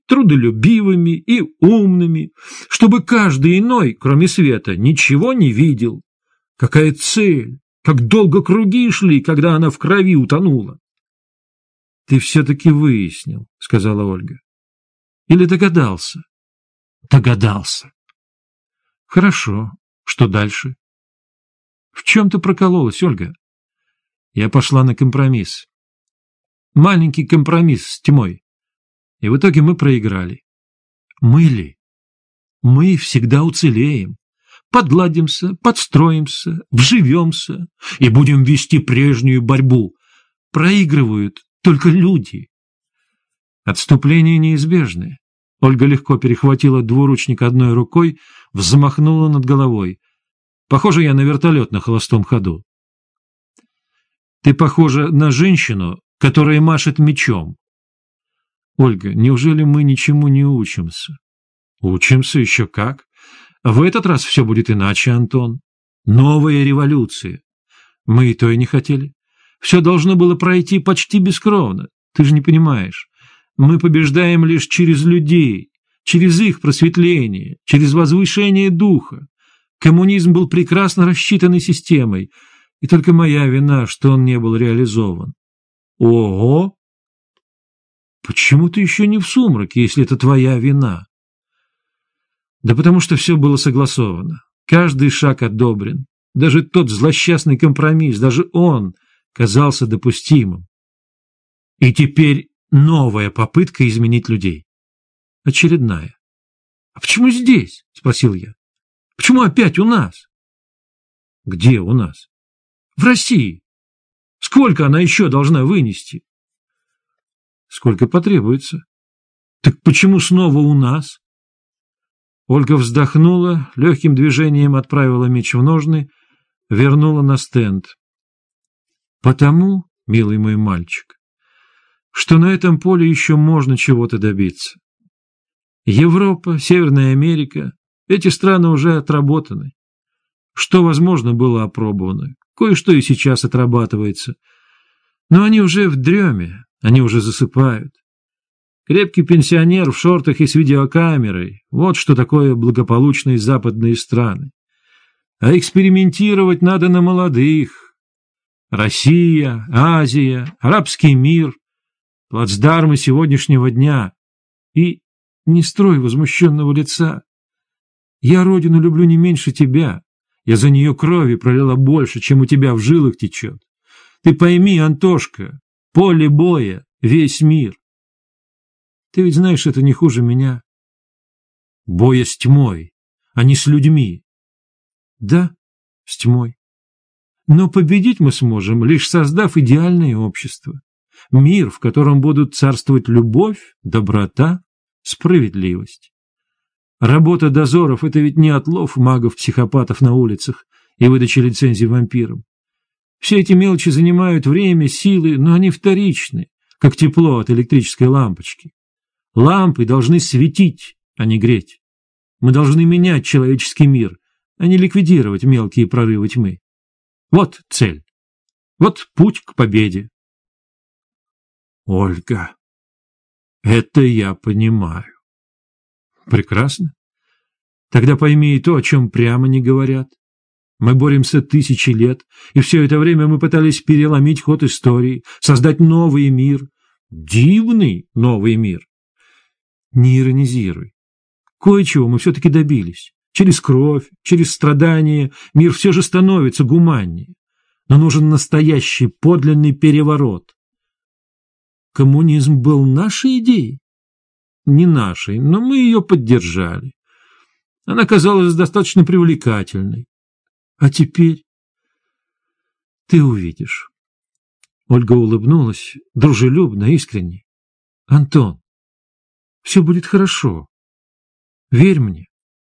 трудолюбивыми и умными, чтобы каждый иной, кроме Света, ничего не видел. Какая цель! Как долго круги шли, когда она в крови утонула. — Ты все-таки выяснил, — сказала Ольга. — Или догадался? — Догадался. — Хорошо. Что дальше? — В чем ты прокололась, Ольга? Я пошла на компромисс. Маленький компромисс с тьмой. И в итоге мы проиграли. Мы ли? Мы всегда уцелеем. Подладимся, подстроимся, вживемся и будем вести прежнюю борьбу. Проигрывают только люди. Отступление неизбежное. Ольга легко перехватила двуручник одной рукой, взмахнула над головой. Похоже, я на вертолет на холостом ходу. Ты похожа на женщину, которая машет мечом. Ольга, неужели мы ничему не учимся? Учимся еще как. В этот раз все будет иначе, Антон. Новая революция. Мы и то и не хотели. Все должно было пройти почти бескровно. Ты же не понимаешь. Мы побеждаем лишь через людей, через их просветление, через возвышение духа. Коммунизм был прекрасно рассчитанной системой, и только моя вина, что он не был реализован. Ого! Почему ты еще не в сумраке, если это твоя вина? Да потому что все было согласовано. Каждый шаг одобрен. Даже тот злосчастный компромисс, даже он казался допустимым. И теперь новая попытка изменить людей. Очередная. — А почему здесь? — спросил я. — Почему опять у нас? — Где у нас? — В России. Сколько она еще должна вынести? — Сколько потребуется. — Так почему снова у нас? Ольга вздохнула, легким движением отправила меч в ножны, вернула на стенд. — Потому, милый мой мальчик, что на этом поле еще можно чего-то добиться. Европа, Северная Америка — эти страны уже отработаны. Что возможно было опробовано, кое-что и сейчас отрабатывается. Но они уже в дреме, они уже засыпают. Крепкий пенсионер в шортах и с видеокамерой — вот что такое благополучные западные страны. А экспериментировать надо на молодых. Россия, Азия, арабский мир, плацдармы сегодняшнего дня. И не строй возмущенного лица. Я родину люблю не меньше тебя. Я за нее крови пролила больше, чем у тебя в жилах течет. Ты пойми, Антошка, поле боя, весь мир. Ты ведь знаешь, это не хуже меня. Боя с тьмой, а не с людьми. Да, с тьмой. Но победить мы сможем, лишь создав идеальное общество. Мир, в котором будут царствовать любовь, доброта, справедливость. Работа дозоров — это ведь не отлов магов-психопатов на улицах и выдача лицензий вампирам. Все эти мелочи занимают время, силы, но они вторичны, как тепло от электрической лампочки. Лампы должны светить, а не греть. Мы должны менять человеческий мир, а не ликвидировать мелкие прорывы тьмы. Вот цель. Вот путь к победе. Ольга, это я понимаю. Прекрасно. Тогда пойми и то, о чем прямо не говорят. Мы боремся 1000 лет, и все это время мы пытались переломить ход истории, создать новый мир, дивный новый мир. Не иронизируй. Кое-чего мы все-таки добились. Через кровь, через страдания мир все же становится гуманнее. Но нужен настоящий, подлинный переворот. Коммунизм был нашей идеей? Не нашей, но мы ее поддержали. Она казалась достаточно привлекательной. А теперь ты увидишь. Ольга улыбнулась, дружелюбно, искренне. Антон, все будет хорошо. Верь мне.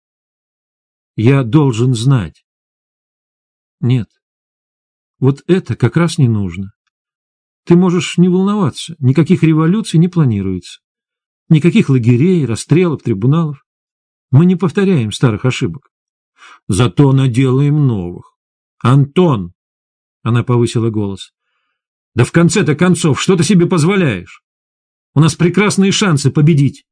Я должен знать. Нет, вот это как раз не нужно. Ты можешь не волноваться, никаких революций не планируется. Никаких лагерей, расстрелов, трибуналов. Мы не повторяем старых ошибок. Зато наделаем новых. Антон, она повысила голос, да в конце-то концов, что ты себе позволяешь? У нас прекрасные шансы победить.